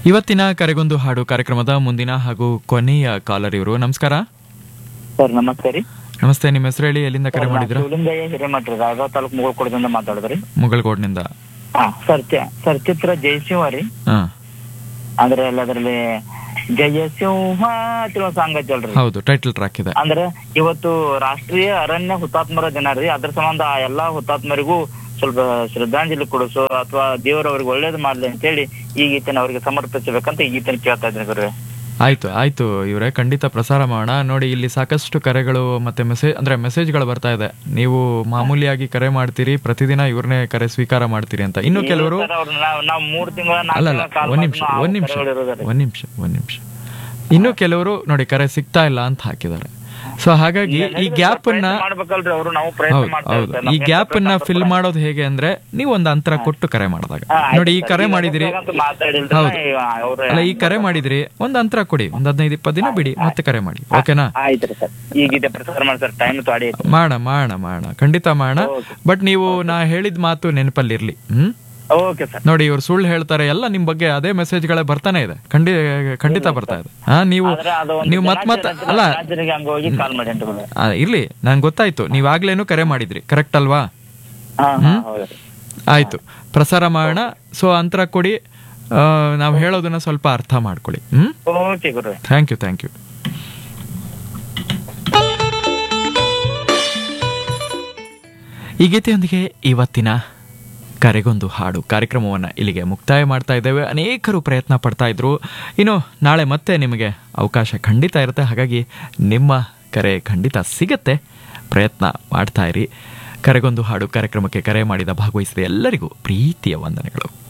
ಇವತ್ತಿನ ಕರೆಗೊಂದು ಹಾಡು ಕಾರ್ಯಕ್ರಮದ ಮುಂದಿನ ಹಾಗೂ ಕೊನೆಯ ಕಾಲರ್ ಇವರು. ನಮಸ್ಕಾರ ಸರ್. ನಮಸ್ತೆ ರೀ. ನಮಸ್ತೆ, ನಿಮ್ಮ ಹೆಸರು ಹೇಳಿ, ಎಲ್ಲಿಂದ ಕರೆ ಮಾಡಿದ್ರ? ಶಿವಲಿಂಗಯ್ಯ ಹಿರೇಮಠ, ರಾಯಬಾಗ ತಾಲೂಕು ಮುಗಳಕೋಟದಿಂದ ಮಾತಾಡಿದ್ರಿ. ಮುಗಳಕೋಟ್ನಿಂದ. ಸರ್ ಚಿತ್ರ ಜಯಸಿಂಹ ರೀ. ಅಂದ್ರೆ ಅದ್ರಲ್ಲಿ ಜಯಸಿಂಹ ಸಾಂಗ್ ಐತಲ್ರಿ. ಹೌದು, ಟೈಟಲ್ ಟ್ರ್ಯಾಕ್ ಇದೆ. ಅಂದ್ರೆ ಇವತ್ತು ರಾಷ್ಟ್ರೀಯ ಅರಣ್ಯ ಹುತಾತ್ಮರ ದಿನ ರೀ. ಅದ್ರ ಸಂಬಂಧ ಆ ಎಲ್ಲಾ ಹುತಾತ್ಮರಿಗೂ ಸ್ವಲ್ಪ ಶ್ರದ್ಧಾಂಜಲಿ ಕೊಡಿಸೋ ಅಥವಾ ದೇವರವ್ರಿಗೆ ಒಳ್ಳೇದು ಮಾಡ್ಲಿ ಅಂತೇಳಿ ಈ ಗೀತೆನ ಅವ್ರಿಗೆ ಸಮರ್ಪಿಸಬೇಕಂತ ಈ ಗೀತೆನ ಕೇಳ್ತಾ ಇದ್ದೀನಿ ಗುರುವೆ. ಆಯ್ತು ಇವರೇ, ಖಂಡಿತ ಪ್ರಸಾರ ಮಾಡೋಣ. ನೋಡಿ, ಇಲ್ಲಿ ಸಾಕಷ್ಟು ಕರೆಗಳು ಮತ್ತೆ ಮೆಸೇಜ್ಗಳು ಬರ್ತಾ ಇದೆ. ನೀವು ಮಾಮೂಲಿಯಾಗಿ ಕರೆ ಮಾಡ್ತೀರಿ, ಪ್ರತಿದಿನ ಇವ್ರನ್ನೇ ಕರೆ ಸ್ವೀಕಾರ ಮಾಡ್ತೀರಿ ಅಂತ. ಇನ್ನು ಕೆಲವರು ಒಂದ್ ನಿಮಿಷ ಇನ್ನು ಕೆಲವರು ನೋಡಿ ಕರೆ ಸಿಗ್ತಾ ಇಲ್ಲ ಅಂತ ಹಾಕಿದ್ದಾರೆ. ಸೊ ಹಾಗಾಗಿ ಈ ಗ್ಯಾಪ್ ಅನ್ನ ಈ ಗ್ಯಾಪ್ ಅನ್ನ ಫಿಲ್ ಮಾಡೋದು ಹೇಗೆ ಅಂದ್ರೆ, ನೀವು ಒಂದು ಅಂತರ ಕೊಟ್ಟು ಕರೆ ಮಾಡಿದಾಗ ನೋಡಿ, ಈ ಕರೆ ಮಾಡಿದಿರಿ, ಹೌದು ಅಲ್ಲ, ಈ ಕರೆ ಮಾಡಿದ್ರಿ, ಒಂದು ಅಂತರ ಕೊಡಿ, ಒಂದು 15-20 ದಿನ ಬಿಡಿ, ಮತ್ತೆ ಕರೆ ಮಾಡಿ. ಓಕೆನಾ? ಮಾಡೋಣ, ಖಂಡಿತ ಮಾಡೋಣ. ಬಟ್ ನೀವು ನಾ ಹೇಳಿದ ಮಾತು ನೆನಪಲ್ಲಿರ್ಲಿ. ನೋಡಿ, ಇವ್ರು ಸುಳ್ಳು ಹೇಳ್ತಾರೆ ಎಲ್ಲ ನಿಮ್ ಬಗ್ಗೆ ಅದೇ ಮೆಸೇಜ್ಗಳೇ ಬರ್ತಾನೆ ಇದೆ, ಖಂಡಿತ ಬರ್ತಾ ಇದೆ. ನೀವು ಮತ್ ಅಲ್ಲ ಇರ್ಲಿ, ನಂಗೆ ಗೊತ್ತಾಯ್ತು, ನೀವಾಗ್ಲೇನು ಕರೆ ಮಾಡಿದ್ರಿ, ಕರೆಕ್ಟ್ ಅಲ್ವಾ? ಆಯ್ತು, ಪ್ರಸಾರ ಮಾಡೋಣ. ಸೊ ಅಂತರ ಕೊಡಿ, ನಾವು ಹೇಳೋದನ್ನ ಸ್ವಲ್ಪ ಅರ್ಥ ಮಾಡ್ಕೊಳ್ಳಿ. Thank you. ಈ ಗೀತೆಯೊಂದಿಗೆ ಇವತ್ತಿನ ಕರೆಗೊಂದು ಹಾಡು ಕಾರ್ಯಕ್ರಮವನ್ನು ಇಲ್ಲಿಗೆ ಮುಕ್ತಾಯ ಮಾಡ್ತಾ ಇದ್ದೇವೆ. ಅನೇಕರು ಪ್ರಯತ್ನ ಪಡ್ತಾ ಇದ್ರು. ಇನ್ನು ನಾಳೆ ಮತ್ತೆ ನಿಮಗೆ ಅವಕಾಶ ಖಂಡಿತ ಇರುತ್ತೆ, ಹಾಗಾಗಿ ನಿಮ್ಮ ಕರೆ ಖಂಡಿತ ಸಿಗತ್ತೆ, ಪ್ರಯತ್ನ ಮಾಡ್ತಾ ಇರಿ. ಕರೆಗೊಂದು ಹಾಡು ಕಾರ್ಯಕ್ರಮಕ್ಕೆ ಕರೆ ಮಾಡಿದ ಭಾಗವಹಿಸಿದ ಎಲ್ಲರಿಗೂ ಪ್ರೀತಿಯ ವಂದನೆಗಳು.